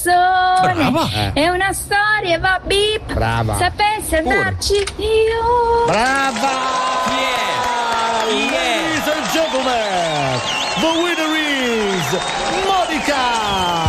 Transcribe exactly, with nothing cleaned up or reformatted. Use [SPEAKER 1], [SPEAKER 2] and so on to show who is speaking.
[SPEAKER 1] canzone.
[SPEAKER 2] Brava.
[SPEAKER 1] È una storia, va bip.
[SPEAKER 2] Brava.
[SPEAKER 1] Sapessi andarci io.
[SPEAKER 2] Brava!
[SPEAKER 3] Chi è? Chi è?
[SPEAKER 2] Ladies and gentlemen, the winner is Monica